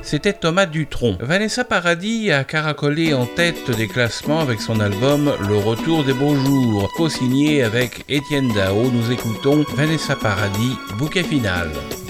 c'était Thomas Dutronc. Vanessa Paradis a caracolé en tête des classements avec son album Le Retour des Beaux Jours, co-signé avec Étienne Dao. Nous écoutons Vanessa Paradis, bouquet final.